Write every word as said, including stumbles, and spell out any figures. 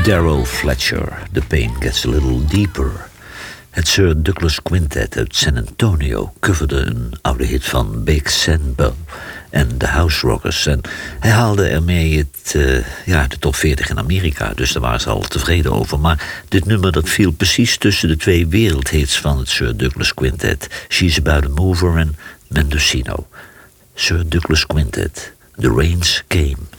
Darrell Fletcher, The Pain Gets a Little Deeper. Het Sir Douglas Quintet uit San Antonio coverde een oude hit van Big Sambo en de House Rockers. En hij haalde ermee het, uh, ja, de top veertig in Amerika, dus daar waren ze al tevreden over. Maar dit nummer dat viel precies tussen de twee wereldhits van het Sir Douglas Quintet. She's About a Mover en Mendocino. Sir Douglas Quintet, The Rains Came.